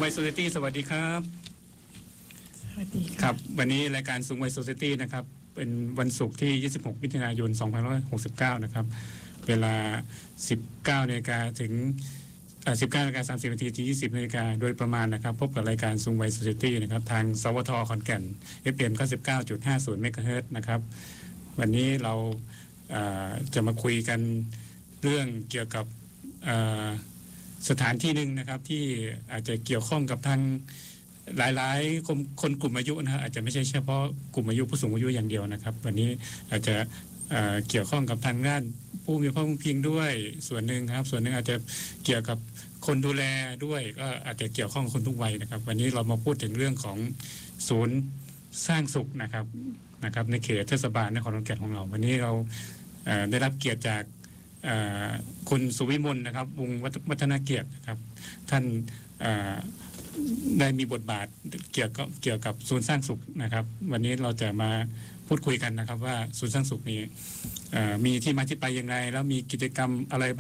วัยโซเซตี้สวัสดีครับสวัสดีครับ วันนี้รายการสูงวัยโซเซตี้นะครับเป็นวันศุกร์ที่ 26 มิถุนายน 2569 นะครับเวลา 19 นาฬิกาถึง 19:30 นาทีถึง 20 นาฬิกาโดยประมาณนะครับพบกับรายการสูงวัยโซเซตี้นะครับทางสวทขอนแก่น FM 99.50 เมกะเฮิรตซ์นะครับวันนี้เราจะมาคุยกันเรื่องเกี่ยวกับสถานที่หนึ่งนะครับที่อาจจะเกี่ยวข้องกับทางหลายๆคนกลุ่มอายุนะฮะอาจจะไม่ใช่เฉพาะกลุ่มอายุผู้สูงอายุอย่างเดียวนะครับวันนี้อาจจะเกี่ยวข้องกับทางด้านผู้มีความพิงด้วยส่วนหนึ่งครับส่วนหนึ่งอาจจะเกี่ยวกับคนดูแลด้วยก็อาจจะเกี่ยวข้องกับคนทุกวัยนะครับวันนี้เรามาพูดถึงเรื่องของศูนย์สร้างสุขนะครับในเขตเทศบาลนครขอนแก่นของเราวันนี้เราได้รับเกียรติจากคุณสุวิมลนะครับวงศ์วัฒนเกียรติครับท่านได้มีบทบาทเกี่ยวกับศูนย์สร้างสุขนะครับวันนี้เราจะมาพูดคุยกันนะครับว่าศูนย์สร้างสุขนี้มีที่มาที่ไปยังไงแล้วมีกิจกรรมอะไร